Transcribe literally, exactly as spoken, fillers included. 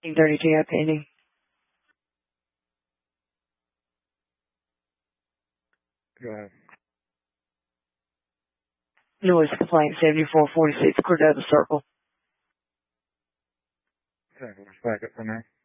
eight thirty-two pending. Go ahead. Noise complaint seventy-four forty-six Cordova Circle. Okay, let's back up from there.